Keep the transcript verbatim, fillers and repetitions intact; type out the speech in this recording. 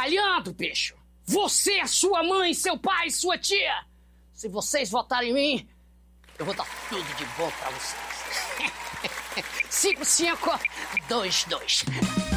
trabalhando, bicho. Você, sua mãe, seu pai, sua tia. Se vocês votarem em mim, eu vou dar tudo de bom pra vocês. Cinco, cinco, dois, dois.